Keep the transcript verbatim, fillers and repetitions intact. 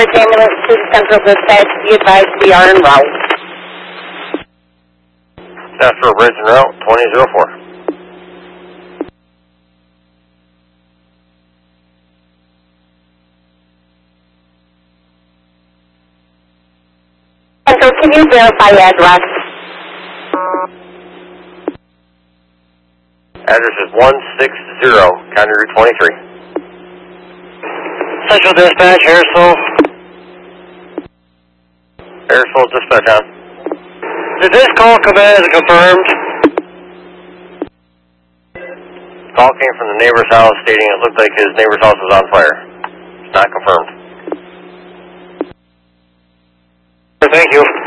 Bridge ambulance to Central Dispatch. Be advised we are en route. Central Bridge en route, twenty oh four. Central, can you verify address? Address is one six zero, County Route twenty-three. Central Dispatch, Harrisville. Harrisville Dispatch on. Did this call come in as confirmed? Call came from the neighbor's house stating it looked like his neighbor's house was on fire. It's not confirmed. Thank you.